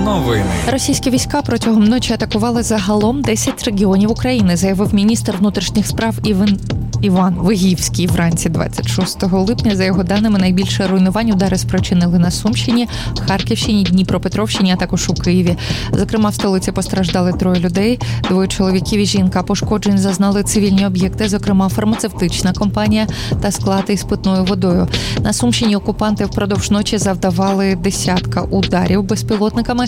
Новини. Російські війська протягом ночі атакували загалом 10 регіонів України, заявив міністр внутрішніх справ Іван Вигівський вранці 26 липня. За його даними, найбільше руйнувань удари спричинили на Сумщині, Харківщині, Дніпропетровщині, а також у Києві. Зокрема, в столиці постраждали 3 людей, 2 чоловіків і жінка. Пошкоджень зазнали цивільні об'єкти, зокрема фармацевтична компанія та склад із питною водою. На Сумщині окупанти впродовж ночі завдавали десятка ударів безпілотниками.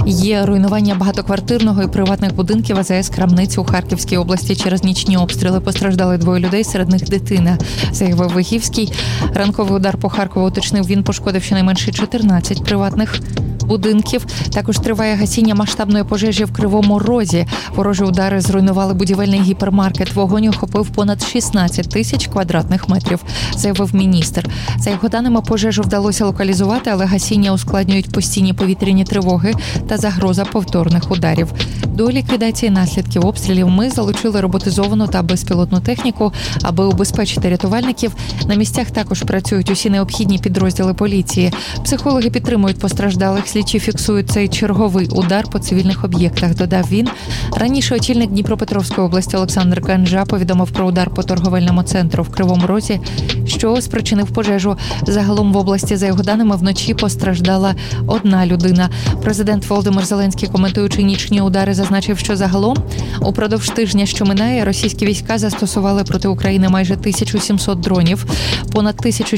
Є руйнування багатоквартирного і приватних будинків, АЗС, крамниць у Харківській області. Через нічні обстріли постраждали 2 людей, серед них дитина, заявив Вигівський. Ранковий удар по Харкову, уточнив він, пошкодив щонайменше 14 приватних будинків. Також триває гасіння масштабної пожежі в Кривому Розі. Ворожі удари зруйнували будівельний гіпермаркет. Вогонь охопив понад 16 тисяч квадратних метрів, заявив міністр. За його даними, пожежу вдалося локалізувати, але гасіння ускладнюють постійні повітряні тривоги та загроза повторних ударів. До ліквідації наслідків обстрілів ми залучили роботизовану та безпілотну техніку, аби убезпечити рятувальників. На місцях також працюють усі необхідні підрозділи поліції. Психологи підтримують постраждалих. Слідчі фіксують цей черговий удар по цивільних об'єктах, додав він. Раніше очільник Дніпропетровської області Олександр Ганжа повідомив про удар по торговельному центру в Кривому Розі, що спричинив пожежу. Загалом в області, за його даними, вночі постраждала 1 людина. Президент Володимир Зеленський, коментуючи нічні удари, зазначив, що загалом упродовж тижня, що минає, російські війська застосували проти України майже 1700 дронів, понад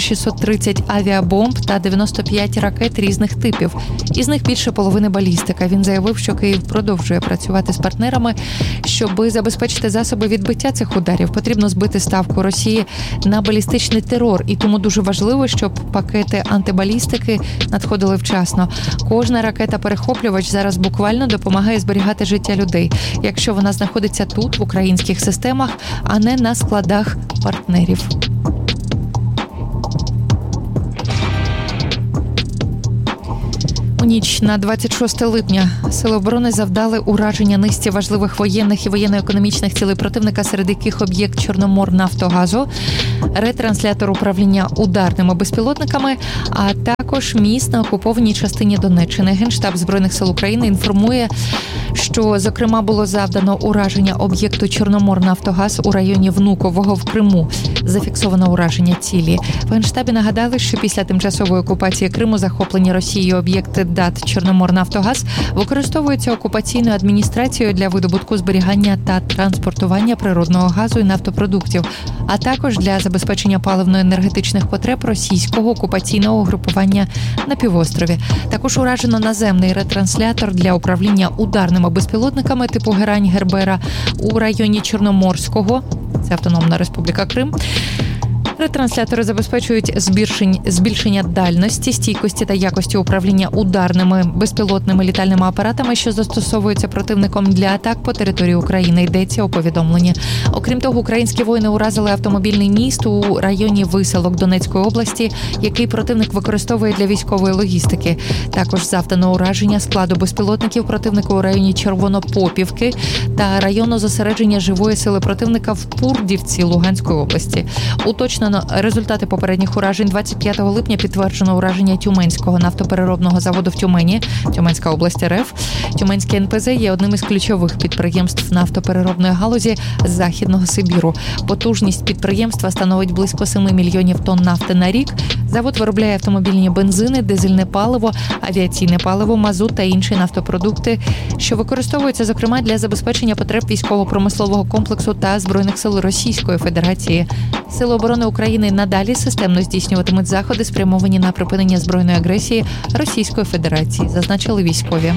1630 авіабомб та 95 ракет різних типів. Із них більше половини балістика. Він заявив, що Київ продовжує працювати з партнерами, щоби забезпечити засоби відбиття цих ударів. Потрібно збити ставку Росії на балістичний терор, і тому дуже важливо, щоб пакети антибалістики надходили вчасно. Кожна ракета-перехоплювач зараз буквально допомагає зберігати життя людей, якщо вона знаходиться тут, в українських системах, а не на складах партнерів. У ніч на 26 липня Сили оборони завдали ураження низці важливих воєнних і воєнно-економічних цілей противника, серед яких об'єкт Чорноморнафтогазу, ретранслятор управління ударними безпілотниками, а також міст на окупованій частині Донеччини. Генштаб Збройних сил України інформує, що, зокрема, було завдано ураження об'єкту Чорноморнафтогаз у районі Внукового в Криму. Зафіксовано ураження цілі. В Генштабі нагадали, що після тимчасової окупації Криму захоплені Росією об'єкти ДАТ Чорноморнафтогаз використовуються окупаційною адміністрацією для видобутку, зберігання та транспортування природного газу і нафтопродуктів, а також для забезпечення паливно-енергетичних потреб російського окупаційного угрупування на півострові. Також уражено наземний ретранслятор для управління ударними безпілотниками типу Герань Гербера у районі Чорноморського, це Автономна Республіка Крим. Ретранслятори забезпечують збільшення дальності, стійкості та якості управління ударними безпілотними літальними апаратами, що застосовуються противником для атак по території України, йдеться у повідомленні. Окрім того, українські воїни уразили автомобільний міст у районі Виселок Донецької області, який противник використовує для військової логістики. Також завдано ураження складу безпілотників противника у районі Червонопопівки та району зосередження живої сили противника в Пурдівці Луганської області. Уточнено результати попередніх уражень. 25 липня підтверджено ураження Тюменського нафтопереробного заводу в Тюмені, Тюменська область РФ. Тюменське НПЗ є одним із ключових підприємств нафтопереробної галузі Західного Сибіру. Потужність підприємства становить близько 7 мільйонів тонн нафти на рік. Завод виробляє автомобільні бензини, дизельне паливо, авіаційне паливо, мазут та інші нафтопродукти, що використовуються, зокрема, для забезпечення потреб військово-промислового комплексу та Збройних сил Російської Федерації. Сили оборони України надалі системно здійснюватимуть заходи, спрямовані на припинення збройної агресії Російської Федерації, зазначили військові.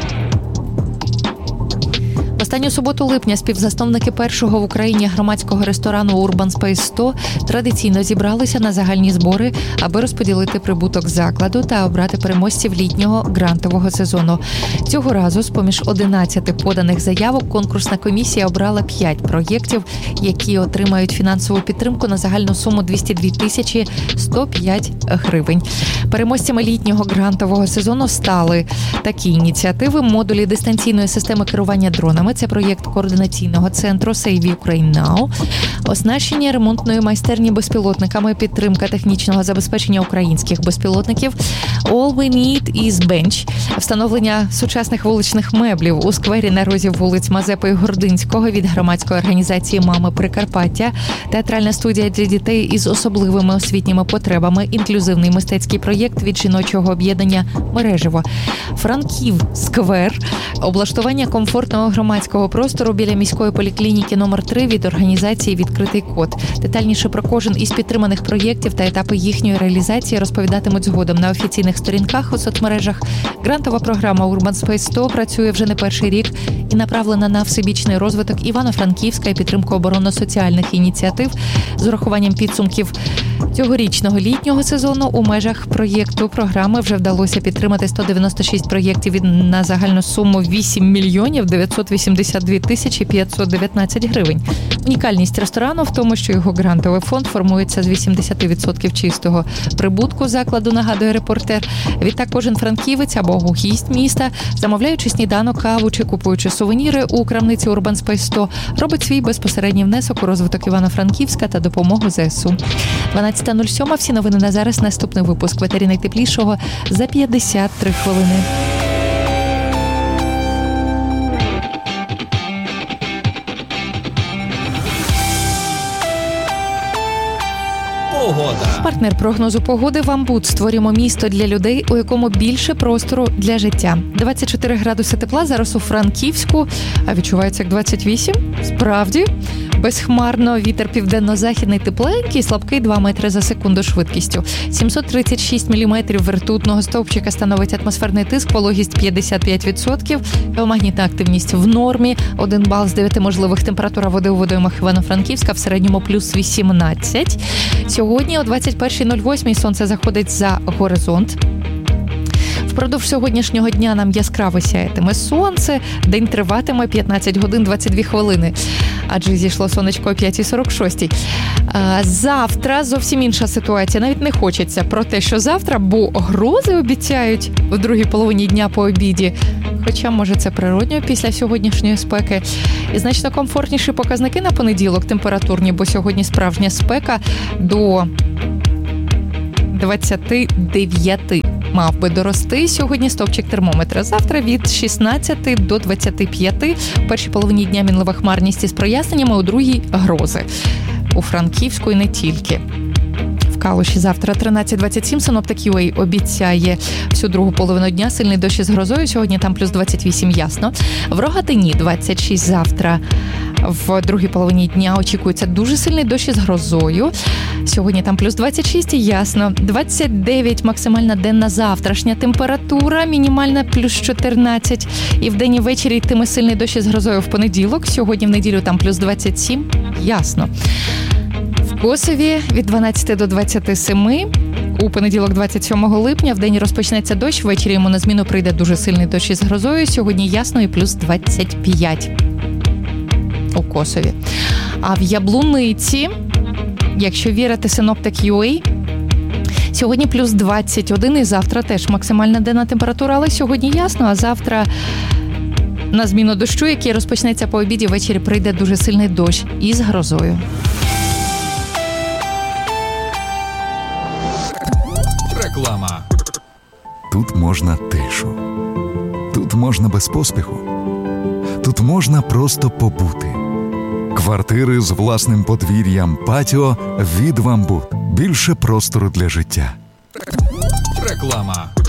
Останню суботу липня співзасновники першого в Україні громадського ресторану Urban Space 100 традиційно зібралися на загальні збори, аби розподілити прибуток закладу та обрати переможців літнього грантового сезону. Цього разу з-поміж 11 поданих заявок конкурсна комісія обрала 5 проєктів, які отримають фінансову підтримку на загальну суму 202 тисячі 105 гривень. Переможцями літнього грантового сезону стали такі ініціативи: модулі дистанційної системи керування дронами Це проєкт координаційного центру Save Ukraine Now, оснащення ремонтної майстерні безпілотниками, підтримка технічного забезпечення українських безпілотників, All we need is bench, встановлення сучасних вуличних меблів у сквері на розі вулиць Мазепи і Гординського від громадської організації «Мами Прикарпаття», театральна студія для дітей із особливими освітніми потребами, інклюзивний мистецький проєкт від жіночого об'єднання «Мережево», Франків сквер, облаштування комфортного громадського простору біля міської поліклініки номер 3 від організації «Відкритий код». Детальніше про кожен із підтриманих проєктів та етапи їхньої реалізації розповідатимуть згодом на офіційних сторінках у соцмережах. Грантова програма Urban Space 100 працює вже не перший рік і направлена на всебічний розвиток Івано-Франківська і підтримку оборонно-соціальних ініціатив з урахуванням підсумків цьогорічного літнього сезону. У межах проєкту програми вже вдалося підтримати 196 проєктів на загальну суму 8 мільйонів 982 тисячі 519 гривень. Унікальність ресторану в тому, що його грантовий фонд формується з 80% чистого прибутку закладу, нагадує репортер. Відтак кожен франківець або гість міста, замовляючи сніданок, каву чи купуючи сувеніри у крамниці Urban Space 100, робить свій безпосередній внесок у розвиток Івано-Франківська та допомогу ЗСУ. 12:07. Всі новини на зараз. Наступний випуск в етері найтеплішого за 53 хвилини. Партнер прогнозу погоди «Вамбут». Створюємо місто для людей, у якому більше простору для життя. 24 градуси тепла зараз у Франківську, а відчувається як 28. Справді, безхмарно, вітер південно-західний тепленький, слабкий 2 метри за секунду швидкістю. 736 міліметрів ртутного стовпчика становить атмосферний тиск, вологість 55%, геомагнітна активність в нормі, 1 бал з 9 можливих, температура води у водоймах Івано-Франківська в середньому плюс 18. Сьогодні о 21:08 сонце заходить за горизонт. Впродовж сьогоднішнього дня нам яскраво сяятиме сонце, день триватиме 15 годин 22 хвилини, адже зійшло сонечко о 5:46. Завтра зовсім інша ситуація, навіть не хочеться про те, що завтра, бо грози обіцяють в другій половині дня по обіді, хоча, може, це природньо після сьогоднішньої спеки. І значно комфортніші показники на понеділок температурні, бо сьогодні справжня спека до 29 мав би дорости сьогодні стовпчик термометра. Завтра від 16 до 25. В першій половині дня мінлива хмарність із проясненнями, у другій грози. У Франківську і не тільки. В Калуші завтра 13-27. Синоптик UA обіцяє всю другу половину дня сильний дощ із грозою. Сьогодні там плюс 28, ясно. В Рогатині 26 завтра. В другій половині дня очікується дуже сильний дощ із грозою. Сьогодні там плюс 26, ясно. 29 максимальна денна завтрашня температура, мінімальна плюс 14. І вдень і ввечері йтиме сильний дощ із грозою в понеділок. Сьогодні в неділю там плюс 27, ясно. В Косові від 12 до 27. У понеділок 27 липня вдень розпочнеться дощ, ввечері йому на зміну прийде дуже сильний дощ із грозою. Сьогодні ясно і плюс 25. У Косові. А в Яблуниці, якщо вірити синоптик UA, сьогодні плюс 21 і завтра теж максимальна денна температура, але сьогодні ясно, а завтра на зміну дощу, який розпочнеться по обіді, ввечері прийде дуже сильний дощ із грозою. Реклама. Тут можна тишу. Тут можна без поспіху. Тут можна просто побути. Квартири з власним подвір'ям, патіо від «Вамбут». Більше простору для життя. Реклама.